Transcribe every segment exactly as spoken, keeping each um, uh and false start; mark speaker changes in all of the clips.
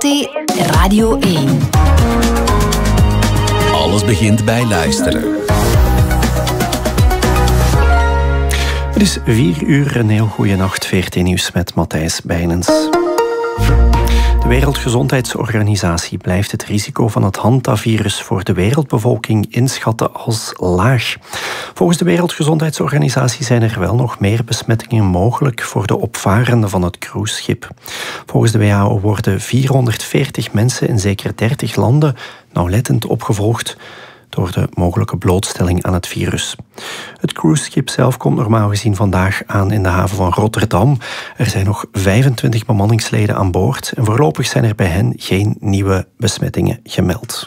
Speaker 1: V T Radio één.
Speaker 2: Alles begint bij luisteren.
Speaker 3: Het is vier uur, een heel goede nacht. V T Nieuws met Matthijs Bijnens. De Wereldgezondheidsorganisatie blijft het risico van het hantavirus voor de wereldbevolking inschatten als laag. Volgens de Wereldgezondheidsorganisatie zijn er wel nog meer besmettingen mogelijk voor de opvarenden van het cruiseschip. Volgens de W H O worden vierhonderdveertig mensen in zeker dertig landen nauwlettend opgevolgd door de mogelijke blootstelling aan het virus. Het cruiseschip zelf komt normaal gezien vandaag aan in de haven van Rotterdam. Er zijn nog vijfentwintig bemanningsleden aan boord en voorlopig zijn er bij hen geen nieuwe besmettingen gemeld.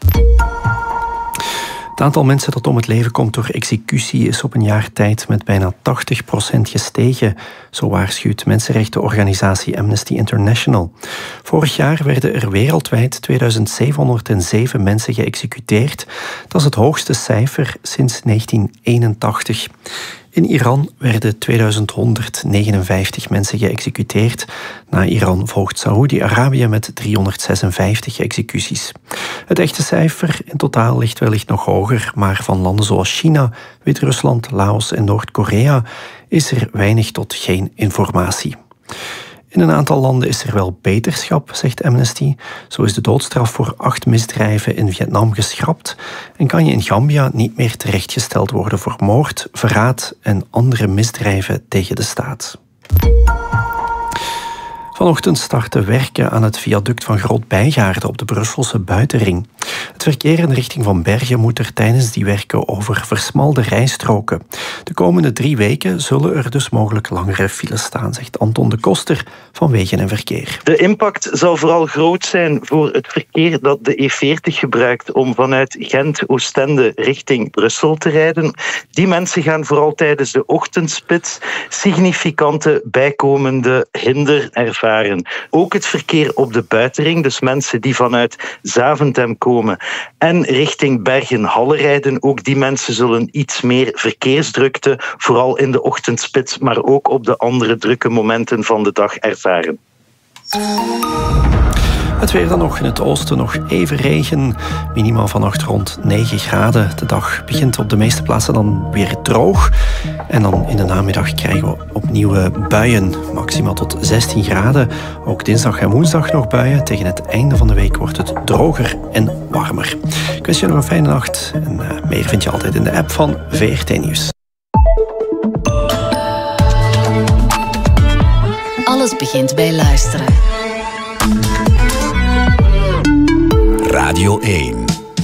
Speaker 3: Het aantal mensen dat om het leven komt door executie is op een jaar tijd met bijna tachtig procent gestegen, zo waarschuwt mensenrechtenorganisatie Amnesty International. Vorig jaar werden er wereldwijd tweeduizend zevenhonderdzeven mensen geëxecuteerd. Dat is het hoogste cijfer sinds negentien eenentachtig. In Iran werden tweeduizend honderdnegenenvijftig mensen geëxecuteerd. Na Iran volgt Saoedi-Arabië met driehonderdzesenvijftig executies. Het echte cijfer in totaal ligt wellicht nog hoger, maar van landen zoals China, Wit-Rusland, Laos en Noord-Korea is er weinig tot geen informatie. In een aantal landen is er wel beterschap, zegt Amnesty. Zo is de doodstraf voor acht misdrijven in Vietnam geschrapt en kan je in Gambia niet meer terechtgesteld worden voor moord, verraad en andere misdrijven tegen de staat. Vanochtend starten werken aan het viaduct van Groot-Bijgaarden op de Brusselse buitenring. Het verkeer in de richting van Bergen moet er tijdens die werken over versmalde rijstroken. De komende drie weken zullen er dus mogelijk langere files staan, zegt Anton de Koster van Wegen en Verkeer.
Speaker 4: De impact zal vooral groot zijn voor het verkeer dat de E veertig gebruikt om vanuit Gent, Oostende richting Brussel te rijden. Die mensen gaan vooral tijdens de ochtendspits significante bijkomende hinder ervaren. Ook het verkeer op de buitenring, dus mensen die vanuit Zaventem komen en richting Bergen-Halle rijden, ook die mensen zullen iets meer verkeersdrukte, vooral in de ochtendspits, maar ook op de andere drukke momenten van de dag ervaren.
Speaker 3: Het weer dan nog in het oosten, nog even regen. Minimaal vannacht rond negen graden. De dag begint op de meeste plaatsen dan weer droog. En dan in de namiddag krijgen we opnieuw buien. Maximaal tot zestien graden. Ook dinsdag en woensdag nog buien. Tegen het einde van de week wordt het droger en warmer. Ik wens je nog een fijne nacht. En uh, meer vind je altijd in de app van V R T Nieuws.
Speaker 1: Alles begint bij luisteren.
Speaker 2: Radio één.